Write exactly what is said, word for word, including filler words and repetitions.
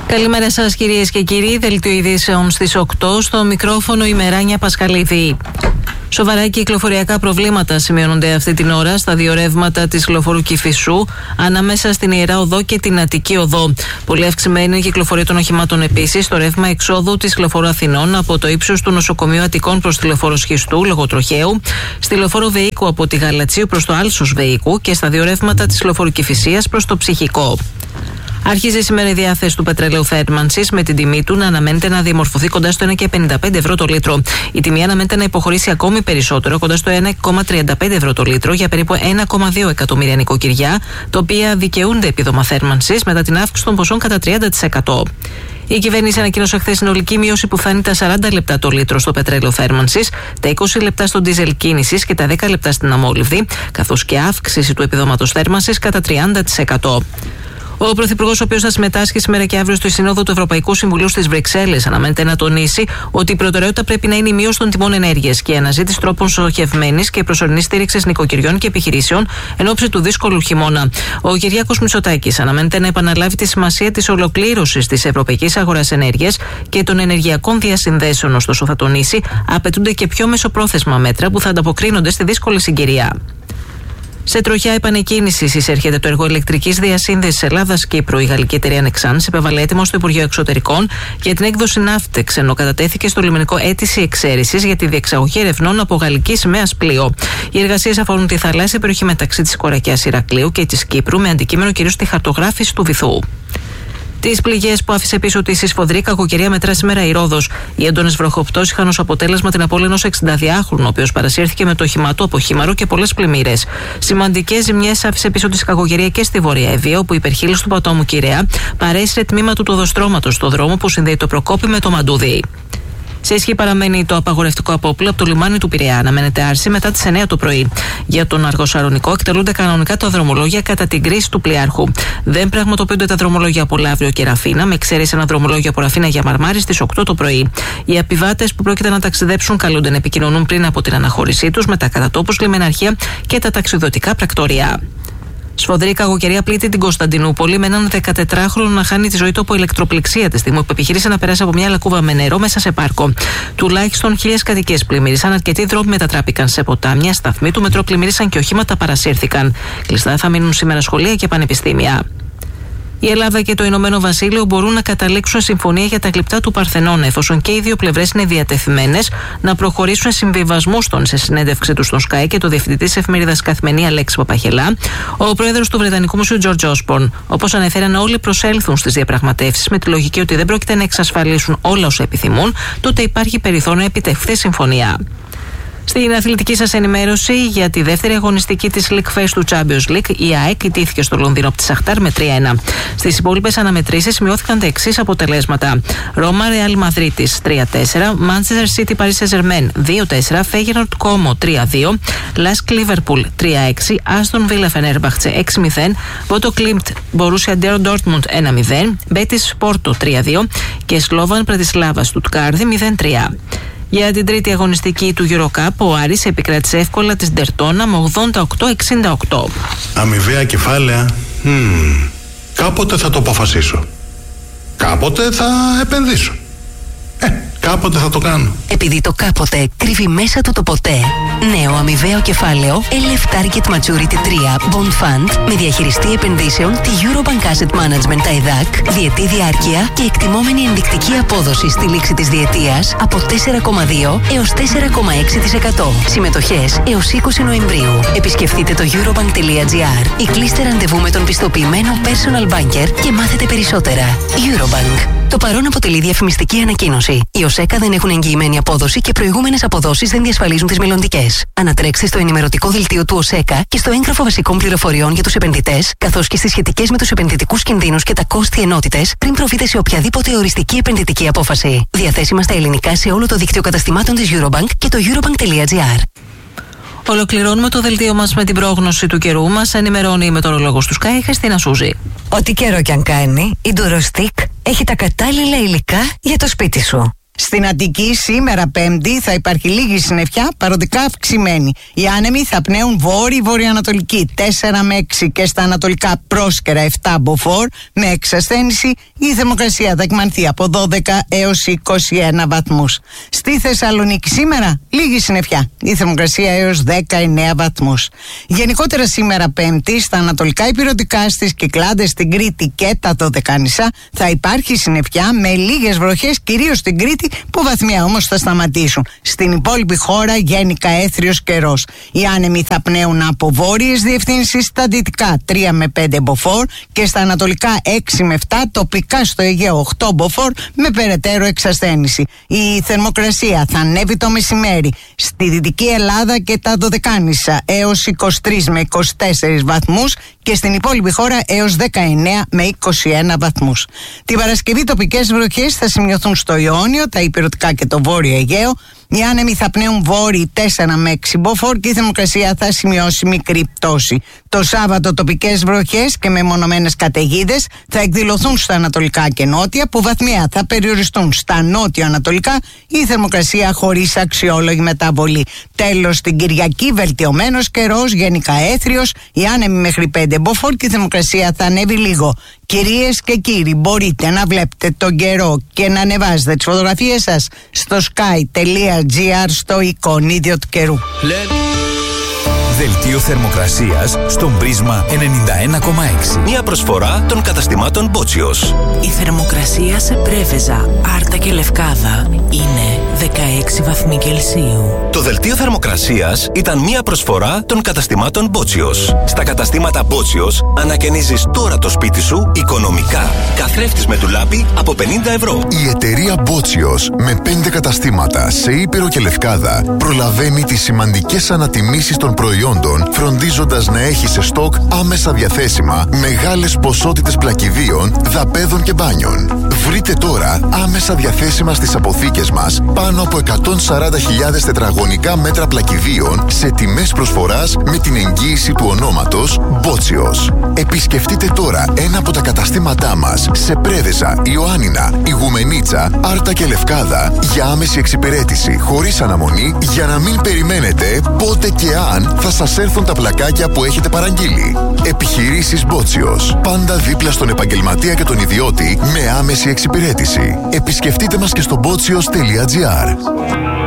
Καλημέρα σας κυρίες και κύριοι, δελτίο ειδήσεων στις οκτώ, στο μικρόφωνο η Μεράνια Πασχαλίδη. Σοβαρά κυκλοφοριακά προβλήματα σημειώνονται αυτή την ώρα στα δύο ρεύματα της λεωφορείου Κηφισού ανάμεσα στην Ιερά Οδό και την Αττική Οδό. Πολύ αυξημένη είναι η κυκλοφορία των οχημάτων επίσης στο ρεύμα εξόδου της λεωφορείου Αθηνών από το ύψος του νοσοκομείου Αττικών προς τη λεωφόρο Σχιστού λόγω τροχαίου, στη λεωφόρο Βεϊκού από τη Γαλατσίου προς το Άλσος Βεϊκού και στα δύο ρεύματα της λεωφορείου Κηφισίας προς το Ψυχικό. Άρχιζε σήμερα η διάθεση του πετρελαίου θέρμανσης με την τιμή του να αναμένεται να διαμορφωθεί κοντά στο ένα κόμμα πενήντα πέντε ευρώ το λίτρο. Η τιμή αναμένεται να υποχωρήσει ακόμη περισσότερο κοντά στο ένα κόμμα τριάντα πέντε ευρώ το λίτρο για περίπου ένα κόμμα δύο εκατομμύρια νοικοκυριά, τα οποία δικαιούνται επίδομα θέρμανσης μετά την αύξηση των ποσών κατά τριάντα τοις εκατό. Η κυβέρνηση ανακοίνωσε χθες συνολική μείωση που φτάνει τα σαράντα λεπτά το λίτρο στο πετρέλαιο θέρμανσης, τα είκοσι λεπτά στο ντίζελ κίνησης και τα δέκα λεπτά στην αμόλυβδη, καθώς και αύξηση του επιδόματος θέρμανσης κατά τριάντα τοις εκατό. Ο Πρωθυπουργός, ο οποίος θα συμμετάσχει σήμερα και αύριο στη Σύνοδο του Ευρωπαϊκού Συμβουλίου στις Βρυξέλλες, αναμένεται να τονίσει ότι η προτεραιότητα πρέπει να είναι η μείωση των τιμών ενέργειας και η αναζήτηση τρόπων στοχευμένης και προσωρινής στήριξης νοικοκυριών και επιχειρήσεων εν ώψη του δύσκολου χειμώνα. Ο Κυριάκος Μητσοτάκης αναμένεται να επαναλάβει τη σημασία της ολοκλήρωσης της ευρωπαϊκής αγοράς ενέργειας και των ενεργειακών διασυνδέσεων. Ωστόσο, θα τονίσει, απαιτούνται και πιο μεσοπρόθεσμα μέτρα που θα ανταποκρίνονται στη δύσκολη συγκυρία. Σε τροχιά επανεκκίνησης εισέρχεται το έργο ηλεκτρικής διασύνδεσης Ελλάδας-Κύπρου. Η γαλλική εταιρεία Nexans υπέβαλε έτοιμο στο Υπουργείο Εξωτερικών για την έκδοση Ναύτεξ, ενώ κατατέθηκε στο λιμενικό αίτηση εξαίρεσης για τη διεξαγωγή ερευνών από γαλλική σημαίας πλοίο. Οι εργασίες αφορούν τη θαλάσσια περιοχή μεταξύ της Κορακιάς Ηρακλείου και της Κύπρου, με αντικείμενο κυρίως τη χαρτογράφηση του βυθού. Τις πληγές που άφησε πίσω τη σφοδρή κακοκαιρία μετρά σήμερα η Ρόδος. Οι έντονες βροχοπτώσεις είχαν ως αποτέλεσμα την απώλεια ενός εξηνταδυάχρονου, ο οποίος παρασύρθηκε με το όχημά του από χήμαρο και πολλές πλημμύρες. Σημαντικές ζημιές άφησε πίσω τη κακοκαιρία και στη Βορεια Εύβοια, όπου η υπερχείληση του Πατώμου Κυραία παρέσυρε τμήμα του οδοστρώματος στο δρόμο που συνδέει το Προκόπη με το Μαντούδι. Σε ισχύ παραμένει το απαγορευτικό απόπλου από το λιμάνι του Πειραιά. Αναμένεται άρση μετά τις εννιά το πρωί. Για τον Αργοσαρονικό εκτελούνται κανονικά τα δρομολόγια κατά την κρίση του πλοιάρχου. Δεν πραγματοποιούνται τα δρομολόγια από Λαύριο και Ραφίνα, με εξαίρεση ένα δρομολόγιο από Ραφίνα για Μαρμάρι στις οκτώ το πρωί. Οι επιβάτες που πρόκειται να ταξιδέψουν καλούνται να επικοινωνούν πριν από την αναχώρησή τους με τα κατατόπους λιμεναρχεία και τα ταξιδιωτικά πρακτορεία. Σφοδρή κακοκαιρία πλήττει την Κωνσταντινούπολη, με έναν δεκατετράχρονο να χάνει τη ζωή του από ηλεκτροπληξία τη στιγμή που επιχείρησε να περάσει από μια λακκούβα με νερό μέσα σε πάρκο. Τουλάχιστον χίλιες κατοικίες πλημμύρισαν, αρκετοί δρόμοι μετατράπηκαν σε ποτάμια, σταθμοί του μετρό πλημμύρισαν και οχήματα παρασύρθηκαν. Κλειστά θα μείνουν σήμερα σχολεία και πανεπιστήμια. Η Ελλάδα και το Ηνωμένο Βασίλειο μπορούν να καταλήξουν συμφωνία για τα γλυπτά του Παρθενώνα, εφόσον και οι δύο πλευρές είναι διατεθειμένες να προχωρήσουν συμβιβασμούς των, σε συνέντευξη του στον Sky και το διευθυντή της εφημερίδας Καθημερινή Αλέξη Παπαχελά, ο πρόεδρος του Βρετανικού Μουσείου George Osborne. Όπως ανέφεραν, όλοι προσέλθουν στις διαπραγματεύσεις με τη λογική ότι δεν πρόκειται να εξασφαλίσουν όλα όσα επιθυμούν, τότε υπάρχει περιθώριο να επιτευχθεί συμφωνία. Στην αθλητική σας ενημέρωση για τη δεύτερη αγωνιστική της League Phase του Champions League, η ΑΕΚ ιτήθηκε στο Λονδίνο από τη Σαχτάρ με τρία ένα. Στις υπόλοιπες αναμετρήσεις σημειώθηκαν τα εξής αποτελέσματα: Ρώμα Ρεάλ Μαδρίτης τρία τέσσερα, Manchester City Paris Saint-Germain δύο τέσσερα, Feyenoord Como τρία δύο, Lask Liverpool τρία έξι, Aston Villa Fenerbahce έξι μηδέν, Bodo Glimt Borussia Dortmund ένα μηδέν, Betis Porto τρία δύο και Slovan Bratislava Stuttgart μηδέν τρία. Για την τρίτη αγωνιστική του EuroCup, ο Άρης επικράτησε εύκολα της Ντερτόνα με ογδόντα οκτώ εξήντα οκτώ. Αμοιβαία κεφάλαια, hmm, κάποτε θα το αποφασίσω. Κάποτε θα επενδύσω. Ε, κάποτε θα το κάνω. Επειδή το κάποτε κρύβει μέσα του το ποτέ. Νέο αμοιβαίο κεφάλαιο ελ εφ Target Maturity τρία Bond Fund με διαχειριστή επενδύσεων τη Eurobank Asset Management τα ΕΔΑΚ, διετή διάρκεια και εκτιμόμενη ενδεικτική απόδοση στη λήξη της διετίας από τέσσερα κόμμα δύο έως τέσσερα κόμμα έξι τοις εκατό. Συμμετοχές έως είκοσι Νοεμβρίου. Επισκεφτείτε το eurobank τελεία gr ή κλείστε ραντεβού με τον πιστοποιημένο personal banker και μάθετε περισσότερα. Eurobank. Το παρόν αποτελεί διαφημιστική ανακοίνωση. Οι ΟΣΕΚΑ δεν έχουν εγγυημένη απόδοση και προηγούμενες αποδόσεις δεν διασφαλίζουν τις μελλοντικές. Ανατρέξτε στο ενημερωτικό δελτίο του ΟΣΕΚΑ και στο έγγραφο βασικών πληροφοριών για τους επενδυτές, καθώς και στις σχετικές με τους επενδυτικούς κινδύνους και τα κόστη ενότητες, πριν προβείτε σε οποιαδήποτε οριστική επενδυτική απόφαση. Διαθέσιμα στα ελληνικά σε όλο το δίκτυο καταστημάτων της Eurobank και το eurobank τελεία gr. Ολοκληρώνουμε το δελτίο μας με την πρόγνωση του καιρού. Μας ενημερώνει η μετεωρολόγος του Sky, Χριστίνα Σούζη. Ό,τι καιρό κι αν κάνει, η Durostec έχει τα κατάλληλα υλικά για το σπίτι σου. Στην Αττική σήμερα Πέμπτη θα υπάρχει λίγη συννεφιά, παροδικά αυξημένη. Οι άνεμοι θα πνέουν βόρειο-βορειοανατολική τέσσερα με έξι και στα ανατολικά πρόσκαιρα επτά μποφόρ με εξασθένηση. Η θερμοκρασία θα εκμανθεί από δώδεκα έως είκοσι ένα βαθμούς. Στη Θεσσαλονίκη σήμερα λίγη συννεφιά. Η θερμοκρασία έως δεκαεννέα βαθμούς. Γενικότερα σήμερα Πέμπτη στα ανατολικά υπηρετικά, στις Κυκλάδες, στην Κρήτη και τα Δωδεκάνησα θα υπάρχει συννεφιά με λίγες βροχές, κυρίως στην Κρήτη, που βαθμία όμως θα σταματήσουν. Στην υπόλοιπη χώρα γενικά έθριος καιρός. Οι άνεμοι θα πνέουν από βόρειες διευθύνσεις στα δυτικά τρία με πέντε μποφόρ και στα ανατολικά έξι με επτά, τοπικά στο Αιγαίο οκτώ μποφόρ με περαιτέρω εξασθένηση. Η θερμοκρασία θα ανέβει το μεσημέρι στη Δυτική Ελλάδα και τα Δωδεκάνησα έως είκοσι τρεις με είκοσι τέσσερις βαθμούς και στην υπόλοιπη χώρα έως δεκαεννέα με είκοσι ένα βαθμούς. Την Παρασκευή τοπικές βροχές θα σημειωθούν στο Ιόνιο, τα υπηρετικά και το Βόρειο Αιγαίο. Οι άνεμοι θα πνέουν βόρειοι τέσσερα με έξι μποφόρ και η θερμοκρασία θα σημειώσει μικρή πτώση. Το Σάββατο τοπικές βροχές και μεμονωμένες καταιγίδες θα εκδηλωθούν στα ανατολικά και νότια, που βαθμία θα περιοριστούν στα νότιο-ανατολικά, η θερμοκρασία χωρίς αξιόλογη μεταβολή. Τέλος, την Κυριακή βελτιωμένος καιρός, γενικά έθριος, οι άνεμοι μέχρι πέντε μποφόρ και η θερμοκρασία θα ανέβει λίγο. Κυρίες και κύριοι, μπορείτε να βλέπετε τον καιρό και να ανεβάζετε τις φωτογραφίες σας στο sky.gr στο εικονίδιο του καιρού. Δελτίο θερμοκρασίας στον Πρίσμα ενενήντα ένα κόμμα έξι. Μια προσφορά των καταστημάτων Μπότσιος. Η θερμοκρασία σε Πρέβεζα, Άρτα και Λευκάδα είναι δεκαέξι βαθμοί Κελσίου. Το δελτίο θερμοκρασίας ήταν μια προσφορά των καταστημάτων Μπότσιος. Στα καταστήματα Μπότσιος ανακαινίζεις τώρα το σπίτι σου οικονομικά. Καθρέφτης με ντουλάπι από πενήντα ευρώ. Η εταιρεία Μπότσιος με πέντε καταστήματα σε Ήπειρο και Λευκάδα προλαβαίνει τις σημαντικές ανατιμήσεις των προϊόντων, φροντίζοντας να έχει σε στόκ άμεσα διαθέσιμα μεγάλες ποσότητες πλακιδίων, δαπέδων και μπάνιων. Βρείτε τώρα άμεσα διαθέσιμα στις αποθήκες μας πάνω από εκατόν σαράντα χιλιάδες τετραγωνικά μέτρα πλακιδίων σε τιμές προσφοράς με την εγγύηση του ονόματος Μπότσιος. Επισκεφτείτε τώρα ένα από τα καταστήματά μας σε Πρέβεζα, Ιωάννινα, Ιγουμενίτσα, Άρτα και Λευκάδα για άμεση εξυπηρέτηση χωρίς αναμονή, για να μην περιμένετε πότε και αν θα σας έρθουν τα πλακάκια που έχετε παραγγείλει. Επιχειρήσεις Μπότσιος. Πάντα δίπλα στον επαγγελματία και τον ιδιώτη με άμεση εξυπηρέτηση. Επισκεφτείτε μας και στο μπότσιος τελεία τζι άρ.